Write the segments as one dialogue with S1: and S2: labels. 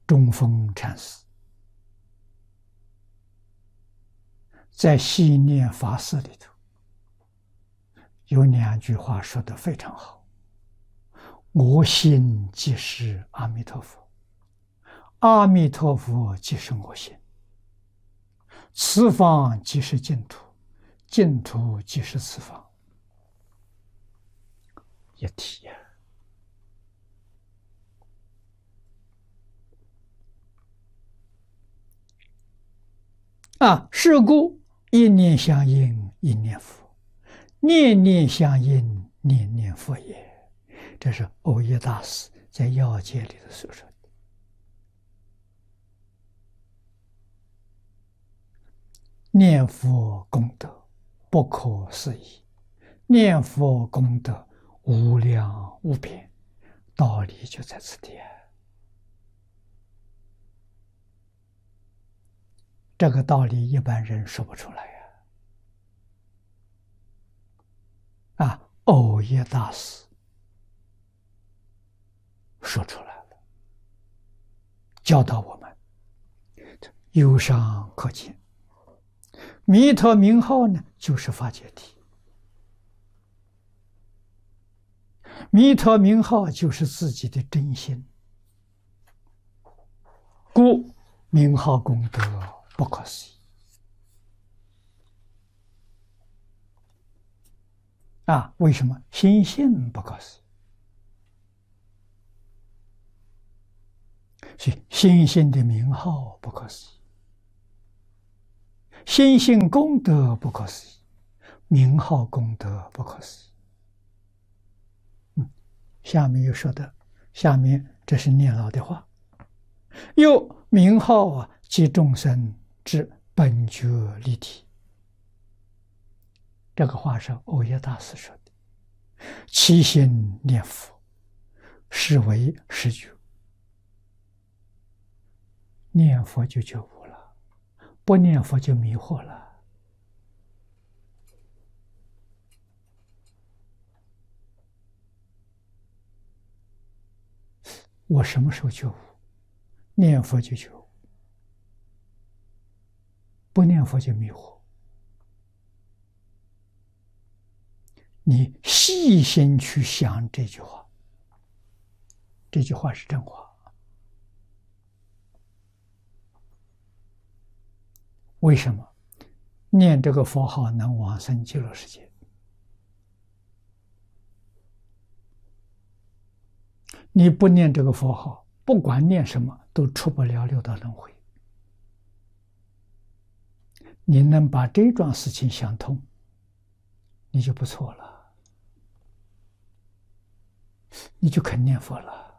S1: 中峰禅师在系念法事里头有2句话说得非常好：我心即是阿弥陀佛，阿弥陀佛即是我心，此方即是净土，净土即是此方。一体是故一念相应，一念佛；念念相应，念念佛也。这是耦耶大师在要解里头所说的。念佛功德不可思议，念佛功德无量无边，道理就在此地。这个道理一般人说不出来耦耶大师说出来了，教导我们。由上可见，弥陀名号呢，就是法界体。弥陀名号就是自己的真心，故名号功德不可思议为什么？心性不可思议。所以心性的名号不可思议，心性功德不可思议，名号功德不可思议。下面又说的，下面这是念老的话。又名号即众生之本觉立体。这个话是耦耶大师说的。其心念佛，是为实觉。念佛就觉悟了，不念佛就迷惑了。我什么时候觉悟？念佛就觉悟，不念佛就迷惑。你细心去想这句话，这句话是真话。为什么念这个佛号能往生极乐世界？你不念这个佛号，不管念什么都出不了六道轮回。你能把这桩事情想通，你就不错了，你就肯念佛了，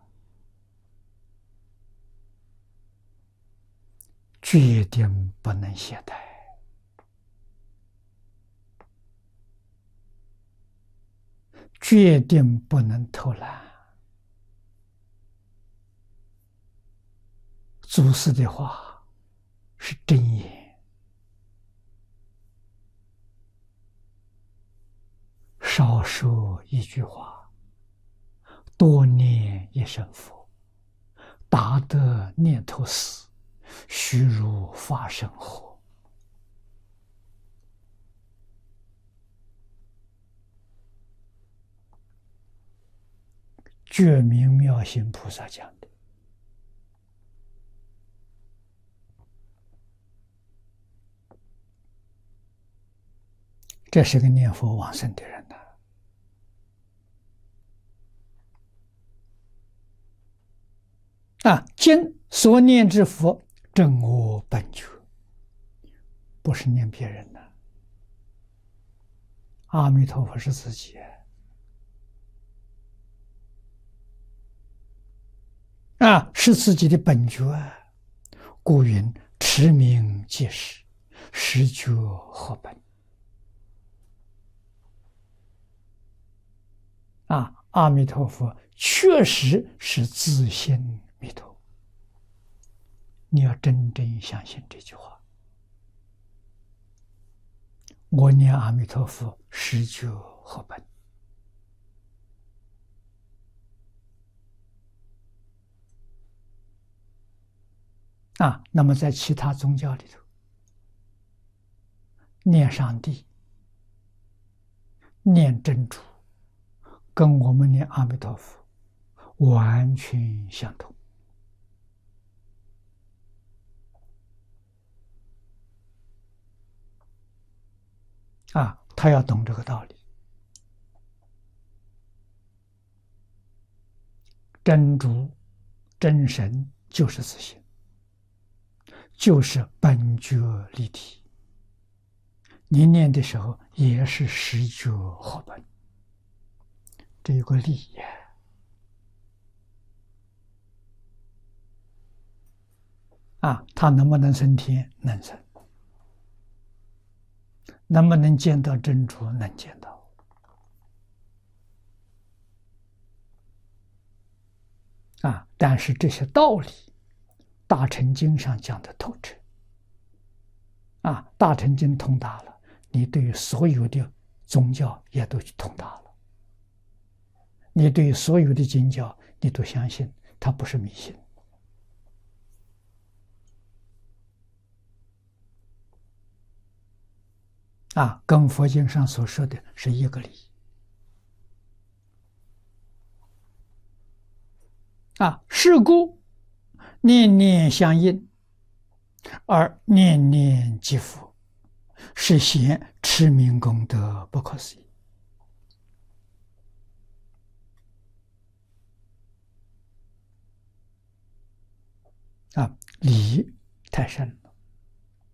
S1: 决定不能懈怠，决定不能偷懒。祖师的话是真言，少说一句话，多念一声佛，达得念头死，须如法身活。觉明妙行菩萨讲的。这是个念佛往生的人今所念之佛，正我本觉，不是念别人的。阿弥陀佛是自己是自己的本觉故云持名即实，实觉合本。阿弥陀佛确实是自性弥陀，你要真正相信这句话。我念阿弥陀佛，实觉合本。 那么在其他宗教里头，念上帝、念真主，跟我们念阿弥陀佛完全相同。他要懂这个道理。真主、真神就是自性，就是本觉立体。你念的时候也是实觉合本，这有个理呀。他能不能升天？能升。能不能见到真主？能见到。但是这些道理，大乘经上讲的透彻。大乘经通达了，你对于所有的宗教也都通达了。你对于所有的经教，你都相信，它不是迷信。跟佛经上所说的是一个理。是故念念相应，而念念即佛，是显持名功德不可思议。理太深了。